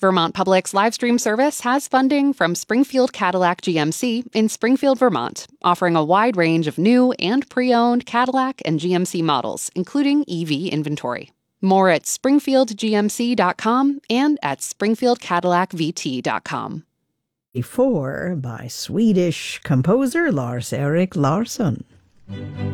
Vermont Public's live stream service has funding from Springfield Cadillac GMC in Springfield, Vermont, offering a wide range of new and pre-owned Cadillac and GMC models, including EV inventory. More at springfieldgmc.com and at springfieldcadillacvt.com. Before by Swedish composer Lars-Erik Larsson.